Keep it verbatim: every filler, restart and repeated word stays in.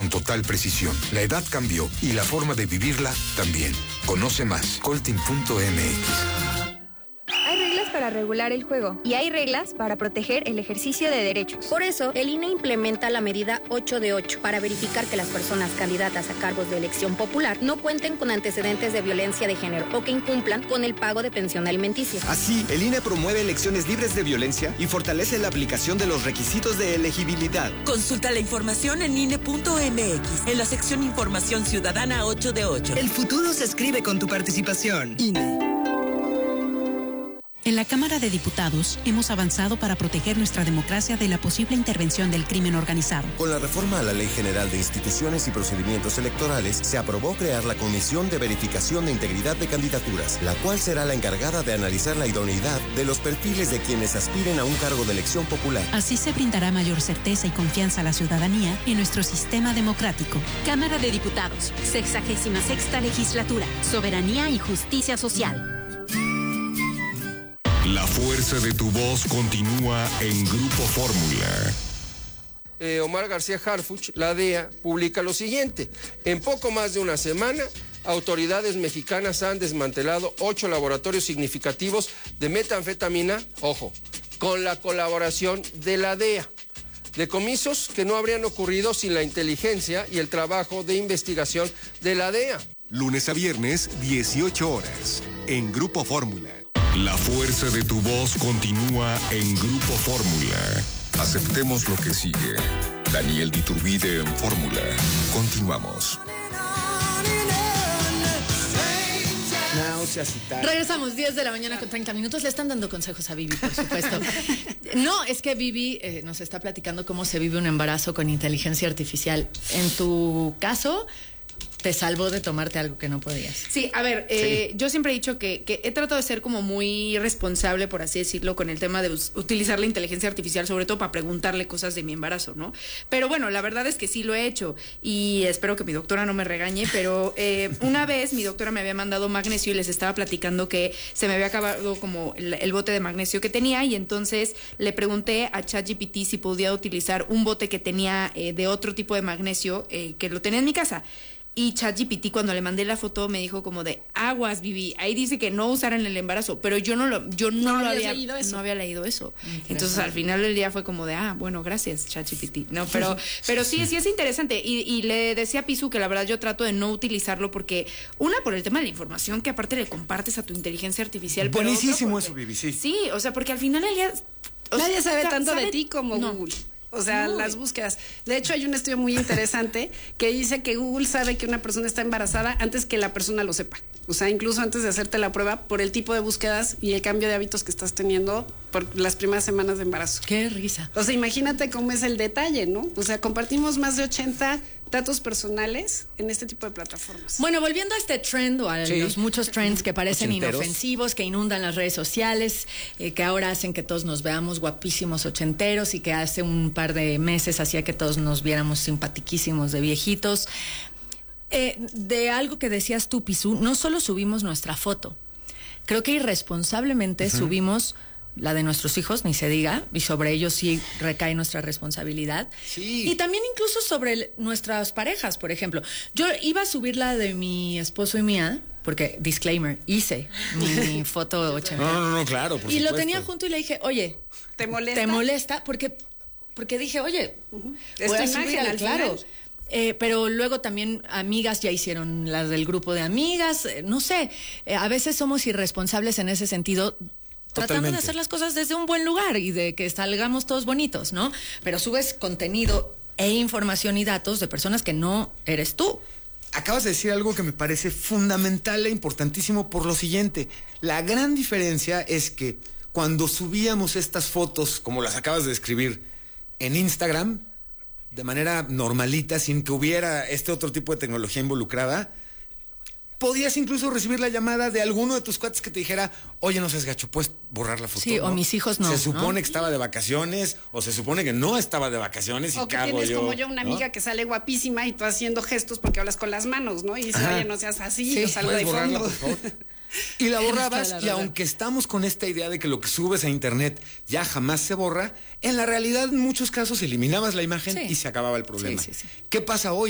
con total precisión. La edad cambió y la forma de vivirla también. Conoce más. Colting punto m x. Hay reglas para regular el juego y hay reglas para proteger el ejercicio de derechos. Por eso, el I N E implementa la medida ocho de ocho para verificar que las personas candidatas a cargos de elección popular no cuenten con antecedentes de violencia de género o que incumplan con el pago de pensión alimenticia. Así, el I N E promueve elecciones libres de violencia y fortalece la aplicación de los requisitos de elegibilidad. Consulta la información en I N E punto m x, en la sección Información Ciudadana ocho de ocho. El futuro se escribe con tu participación. I N E. En la Cámara de Diputados hemos avanzado para proteger nuestra democracia de la posible intervención del crimen organizado. Con la reforma a la Ley General de Instituciones y Procedimientos Electorales, se aprobó crear la Comisión de Verificación de Integridad de Candidaturas, la cual será la encargada de analizar la idoneidad de los perfiles de quienes aspiren a un cargo de elección popular. Así se brindará mayor certeza y confianza a la ciudadanía en nuestro sistema democrático. Cámara de Diputados, sexagésima sexta legislatura, soberanía y justicia social. La fuerza de tu voz continúa en Grupo Fórmula. Eh, Omar García Harfuch, la D E A, publica lo siguiente. En poco más de una semana, autoridades mexicanas han desmantelado ocho laboratorios significativos de metanfetamina, ojo, con la colaboración de la D E A. Decomisos que no habrían ocurrido sin la inteligencia y el trabajo de investigación de la D E A. Lunes a viernes, dieciocho horas, en Grupo Fórmula. La fuerza de tu voz continúa en Grupo Fórmula. Aceptemos lo que sigue. Daniel Diturbide en Fórmula. Continuamos. Regresamos, diez de la mañana con treinta minutos. Le están dando consejos a Vivi, por supuesto. No, es que Vivi eh, nos está platicando cómo se vive un embarazo con inteligencia artificial. En tu caso, te salvó de tomarte algo que no podías. Sí, a ver, eh, sí. yo siempre he dicho que, que he tratado de ser como muy responsable, por así decirlo, con el tema de us- utilizar la inteligencia artificial, sobre todo para preguntarle cosas de mi embarazo, ¿no? Pero bueno, la verdad es que sí lo he hecho y espero que mi doctora no me regañe, pero eh, una vez mi doctora me había mandado magnesio y les estaba platicando que se me había acabado como el, el bote de magnesio que tenía y entonces le pregunté a ChatGPT si podía utilizar un bote que tenía eh, de otro tipo de magnesio eh, que lo tenía en mi casa. Y ChatGPT, cuando le mandé la foto, me dijo como de aguas, Vivi. Ahí dice que no usar en el embarazo, pero yo no lo, yo no, ¿No lo habías había, leído eso? no había leído eso. Entonces al final del día fue como de ah, bueno, gracias, ChatGPT. No, pero, pero sí, sí es interesante. Y, y le decía a Pisu que la verdad yo trato de no utilizarlo porque, una, por el tema de la información que aparte le compartes a tu inteligencia artificial. Buenísimo eso, Vivi, sí. Sí, o sea, porque al final del día nadie sabe sea, tanto sabe, de ti como no. Google. O sea, No. las búsquedas. De hecho, hay un estudio muy interesante que dice que Google sabe que una persona está embarazada antes que la persona lo sepa. O sea, incluso antes de hacerte la prueba, por el tipo de búsquedas y el cambio de hábitos que estás teniendo por las primeras semanas de embarazo. Qué risa. O sea, imagínate cómo es el detalle, ¿no? O sea, compartimos más de ochenta datos personales en este tipo de plataformas. Bueno, volviendo a este trend o a Sí. los muchos trends que parecen Ochenteros. inofensivos, que inundan las redes sociales, eh, que ahora hacen que todos nos veamos guapísimos ochenteros y que hace un par de meses hacía que todos nos viéramos simpatiquísimos de viejitos. Eh, de algo que decías tú, Pisu, no solo subimos nuestra foto, creo que irresponsablemente uh-huh. subimos la de nuestros hijos, ni se diga, y sobre ellos sí recae nuestra responsabilidad. Sí. Y también incluso sobre el, nuestras parejas, por ejemplo. Yo iba a subir la de mi esposo y mía, porque, disclaimer, hice mi foto ochentera. No, no, no, claro, por Y supuesto. lo tenía junto y le dije, oye, ¿te molesta? ¿Te molesta? Porque, porque dije, oye, uh-huh. voy a es tu subir imagen, al al claro. final. Eh, pero luego también amigas ya hicieron las del grupo de amigas, eh, no sé, eh, a veces somos irresponsables en ese sentido, tratando Totalmente. de hacer las cosas desde un buen lugar y de que salgamos todos bonitos, ¿no? Pero subes contenido e información y datos de personas que no eres tú. Acabas de decir algo que me parece fundamental e importantísimo por lo siguiente. La gran diferencia es que cuando subíamos estas fotos, como las acabas de describir, en Instagram, de manera normalita, sin que hubiera este otro tipo de tecnología involucrada, podías incluso recibir la llamada de alguno de tus cuates que te dijera, oye, no seas gacho, puedes borrar la foto. Sí, ¿no? o mis hijos no. Se supone ¿no? que estaba de vacaciones, o se supone que no estaba de vacaciones y O que cago tienes yo. como yo una ¿no? amiga que sale guapísima y tú haciendo gestos porque hablas con las manos, ¿no? Y dice, Ajá. oye, no seas así, Sí, yo salgo ¿puedes de borrarla, fondo. por favor? Y la borrabas, la y verdad. aunque estamos con esta idea de que lo que subes a internet ya jamás se borra, en la realidad en muchos casos eliminabas la imagen Sí. y se acababa el problema. Sí, sí, sí. ¿Qué pasa hoy?